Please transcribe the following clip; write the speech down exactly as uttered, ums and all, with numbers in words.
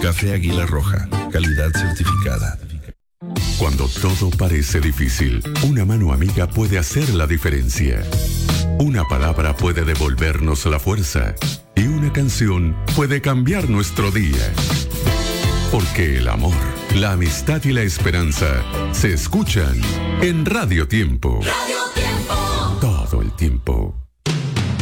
Café Águila Roja, calidad certificada. Cuando todo parece difícil, una mano amiga puede hacer la diferencia. Una palabra puede devolvernos la fuerza y una canción puede cambiar nuestro día. Porque el amor, la amistad y la esperanza se escuchan en Radio Tiempo. Radio Tiempo. Todo el tiempo.